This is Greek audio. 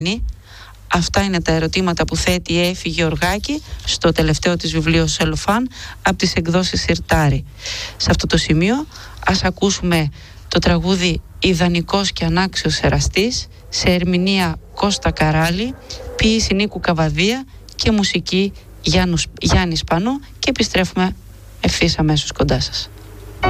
Αυτά είναι τα ερωτήματα που θέτει η Έφη Γεωργάκη στο τελευταίο της βιβλίο Σελοφάν από τις εκδόσεις Σιρτάρι. Σε αυτό το σημείο ας ακούσουμε το τραγούδι «Ιδανικός και ανάξιος εραστής» σε ερμηνεία Κώστα Καράλη, ποίηση Νίκου Καβαδία και μουσική Γιάννη Σπανού και επιστρέφουμε ευθύς αμέσως κοντά σας.